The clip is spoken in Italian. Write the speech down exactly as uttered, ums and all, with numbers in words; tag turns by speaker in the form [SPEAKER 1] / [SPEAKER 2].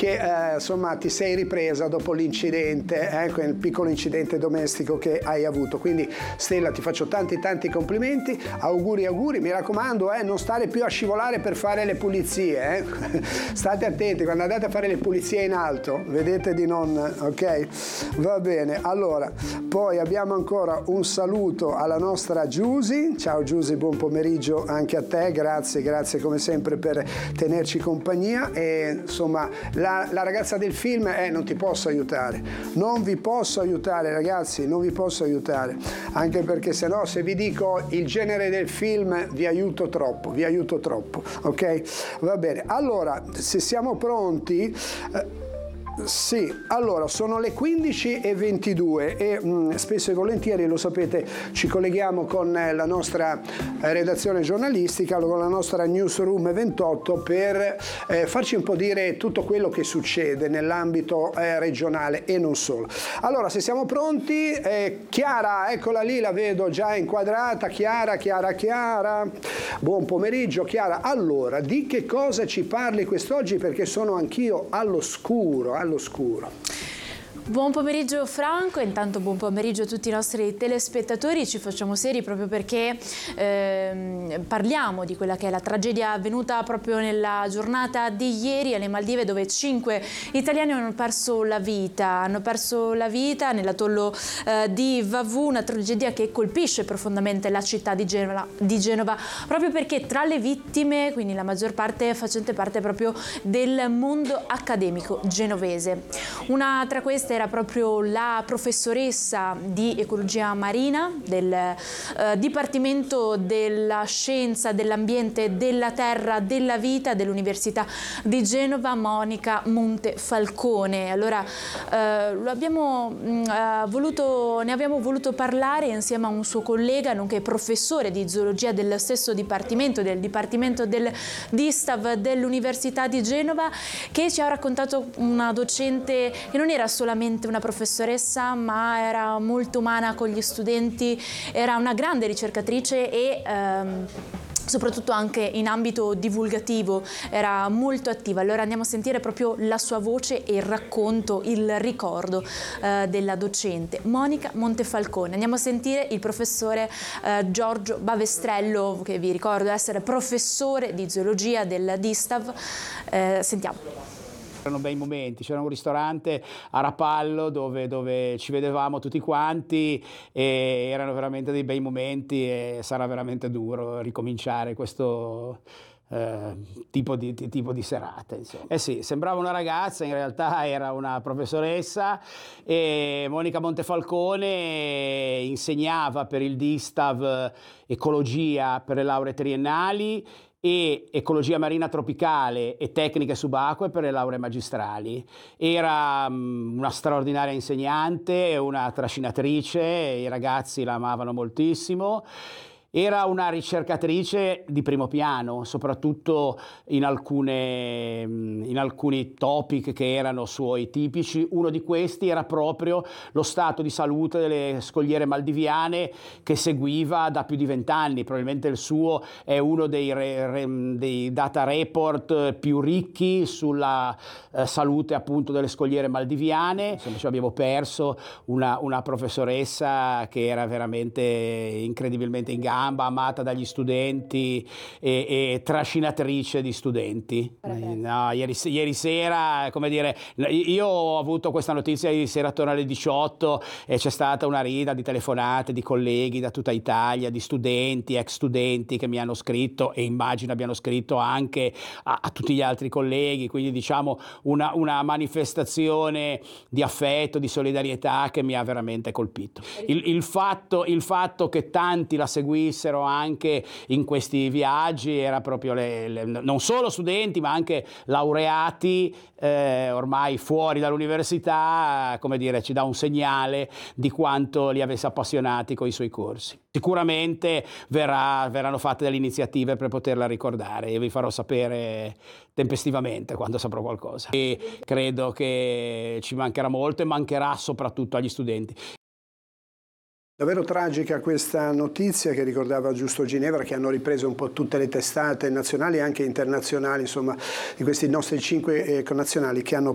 [SPEAKER 1] che eh, insomma ti sei ripresa dopo l'incidente, eh, quel piccolo incidente domestico che hai avuto. Quindi Stella, ti faccio tanti tanti complimenti, auguri auguri, mi raccomando, eh, non stare più a scivolare per fare le pulizie, eh. State attenti quando andate a fare le pulizie in alto, vedete di non, ok? Va bene, allora poi abbiamo ancora un saluto alla nostra Giusy. Ciao Giusy, buon pomeriggio anche a te, grazie, grazie come sempre per tenerci compagnia. E insomma la, la ragazza del film, eh, non ti posso aiutare, non vi posso aiutare ragazzi, non vi posso aiutare, anche perché se no, se vi dico il genere del film vi aiuto troppo, vi aiuto troppo, ok? Va bene, allora se siamo pronti, eh, sì, allora sono le quindici e ventidue e mh, spesso e volentieri, lo sapete, ci colleghiamo con la nostra eh, redazione giornalistica, con la nostra Newsroom ventotto per eh, farci un po' dire tutto quello che succede nell'ambito eh, regionale e non solo. Allora, se siamo pronti, eh, Chiara, eccola lì, la vedo già inquadrata. Chiara, Chiara, Chiara, buon pomeriggio Chiara. Allora, di che cosa ci parli quest'oggi? Perché sono anch'io all'oscuro, all'oscuro.
[SPEAKER 2] Buon pomeriggio Franco, intanto buon pomeriggio a tutti i nostri telespettatori. Ci facciamo seri proprio perché ehm, parliamo di quella che è la tragedia avvenuta proprio nella giornata di ieri alle Maldive, dove cinque italiani hanno perso la vita, hanno perso la vita nell'atollo eh, di Vavu, una tragedia che colpisce profondamente la città di Genova, di Genova, proprio perché tra le vittime, quindi la maggior parte facente parte proprio del mondo accademico genovese. Una tra queste era proprio la professoressa di ecologia marina del eh, Dipartimento della Scienza, dell'Ambiente, della Terra, della Vita dell'Università di Genova, Monica Montefalcone. Allora, eh, lo abbiamo, mh, voluto, ne abbiamo voluto parlare insieme a un suo collega, nonché professore di zoologia dello stesso Dipartimento, del Dipartimento del Distav dell'Università di Genova, che ci ha raccontato una docente che non era solamente una professoressa, ma era molto umana con gli studenti, era una grande ricercatrice e ehm, soprattutto anche in ambito divulgativo era molto attiva. Allora andiamo a sentire proprio la sua voce e il racconto, il ricordo eh, della docente Monica Montefalcone. Andiamo a sentire il professore eh, Giorgio Bavestrello, che vi ricordo essere professore di zoologia del Distav. Eh, sentiamo.
[SPEAKER 3] Erano bei momenti, c'era un ristorante a Rapallo dove, dove ci vedevamo tutti quanti e erano veramente dei bei momenti e sarà veramente duro ricominciare questo eh, tipo, di, tipo di serate. Insomma. Eh sì, sembrava una ragazza, in realtà era una professoressa e Monica Montefalcone insegnava per il Distav ecologia per le lauree triennali e ecologia marina tropicale e tecniche subacquee per le lauree magistrali. Era um, una straordinaria insegnante, una trascinatrice, i ragazzi la amavano moltissimo. Era una ricercatrice di primo piano, soprattutto in, alcune, in alcuni topic che erano suoi tipici. Uno di questi era proprio lo stato di salute delle scogliere maldiviane che seguiva da più di vent'anni. Probabilmente il suo è uno dei, re, re, dei data report più ricchi sulla eh, salute appunto delle scogliere maldiviane. Insomma, ci abbiamo perso una, una professoressa che era veramente incredibilmente in gamba, amata dagli studenti e, e trascinatrice di studenti. No, ieri, ieri sera, come dire, io ho avuto questa notizia ieri sera attorno alle diciotto e c'è stata una rida di telefonate di colleghi da tutta Italia, di studenti, ex studenti che mi hanno scritto e immagino abbiano scritto anche a, a tutti gli altri colleghi, quindi diciamo una, una manifestazione di affetto, di solidarietà che mi ha veramente colpito. Il, il, fatto, il fatto che tanti la seguissero anche in questi viaggi era proprio le, le, non solo studenti ma anche laureati eh, ormai fuori dall'università, come dire, ci dà un segnale di quanto li avesse appassionati con i suoi corsi. Sicuramente verrà, verranno fatte delle iniziative per poterla ricordare e vi farò sapere tempestivamente quando saprò qualcosa. E credo che ci mancherà molto e mancherà soprattutto agli studenti.
[SPEAKER 1] Davvero tragica questa notizia che ricordava Giusto Ginevra, che hanno ripreso un po' tutte le testate nazionali e anche internazionali, insomma, di questi nostri cinque eh, connazionali che hanno